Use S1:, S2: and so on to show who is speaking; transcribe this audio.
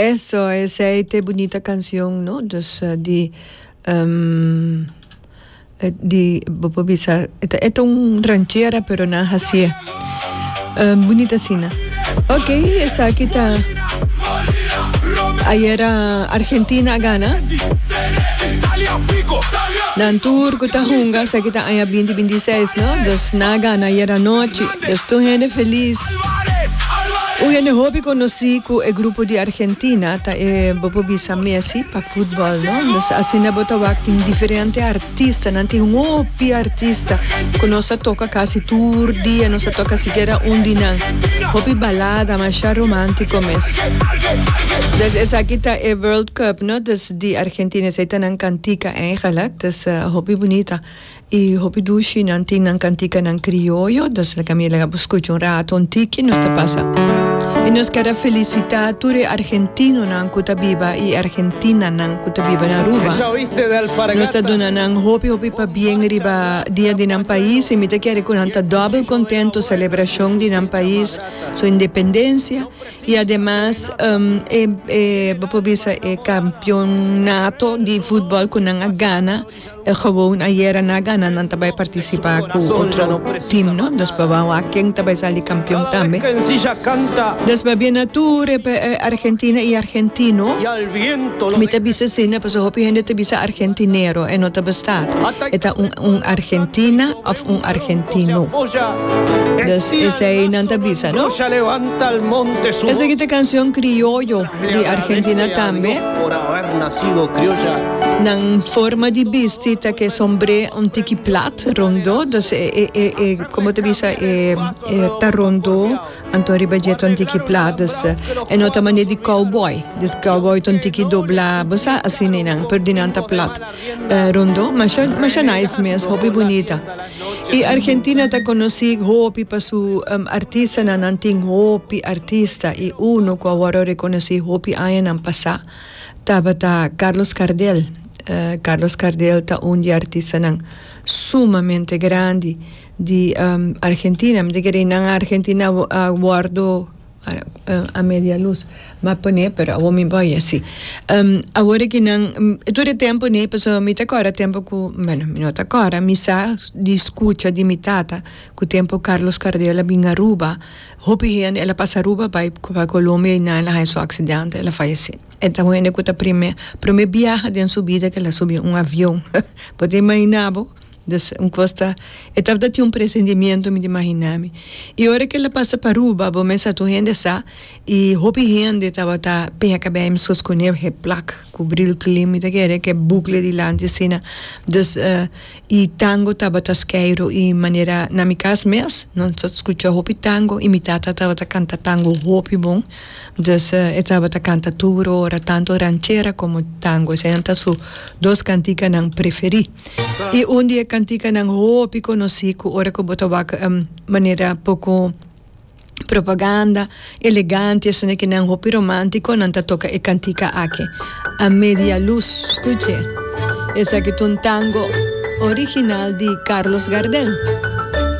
S1: Eso, esa es bonita canción, ¿no? Di Bobisa, es un ranchera, pero nada así. Bonita cena. Ok, esa aquí está. Ayer Argentina gana. Nantur kuta hunga sa kita ay 2026, no? Das na gana ayer anoche. Estoy gente feliz. Hoy en el hobby conocí con el grupo de Argentina, bobo bisa Messi para fútbol, ¿no? Nos hacen a botar diferentes artistas, nanti un opi artista, que nos toca casi tour día, nos toca siquiera un día, hobby balada, más romántico mes. Entonces esa aquí está el World Cup, ¿no? Desde Argentina se están en cantica, eigenlijk, entonces hobby bonita. Y hobby dushi nanti nan cantica nan criollo, entonces la Camila la escucha un rato, un tiki, nos te pasa. Y nos quiero felicitar a Ture argentino nan Cutabiba y Argentina nan Cutabiba na Aruba. Nos está donando hobby para bien arriba día de nan país y me te quiere con anta doble contento celebración de nan país su independencia y además campeonato de fútbol con nan Ghana. Gewoon ayer na Ghana nan tabay participar con otro team, ¿no? Después vamos a quien tabay salir campeón también. Después viene Ture Argentina y argentino. Mi te visa cena, pues hopi gente te visa argentinero, no te basta. Eta un argentina o un argentino. Entonces ese no te visa, ¿no? Esa que canción criollo de Argentina también.
S2: Por haber nacido criolla.
S1: En forma de vestita que sombre un tiki plat rondo, entonces como te dice está rondo, anto ribagetto un tiki plat, en otra manera de cowboy, un tiki dobla, basa así nenan, per dinanta plat rondo, mas nice mes, hobby bonita. Y Argentina te conocí hopi para su artista nananting hopi artista y uno que ahora reconocí hopi ayan pasar, estaba Carlos Gardel. Carlos Gardel está un artista sumamente grande de Argentina. Me dijeron en Argentina guardo a media luz, me pone, pero a mí voy así. Ahora que todo el tiempo ne pues mi te ancora tempo cu, bueno, mi nota ancora mi sa di escucha di mi tata cu tempo Carlos Gardel bin a Aruba. Hopi ela passa Aruba para Colombia e na ela hizo accidente, ela falleció. Então, eu ainda que primeiro viagem de sua vida que ela subiu avião. Pode imaginar, costa. Estava dando pressentimento, me imaginava. E a hora que ela passa para Aruba, vou começar a gente sa e hopi gente estava bem acabei me escolher placa, cobrir o clima, que bucle de lá de cena. E tango estava tasqueiro e maneira na minha casa mesmo, não só escuta hopi tango e minha tata estava canta tango hopi bom. Estava canta tudo, ora tanto ranchera como tango. Senta su dos canticas não preferi. E dia cantica ng hopi conosci ku ora ko botaba maneira pouco propaganda elegante essa que ng hopi romântico nanta toca e cantica aqui a media luz escute essa que um tango original de Carlos Gardel.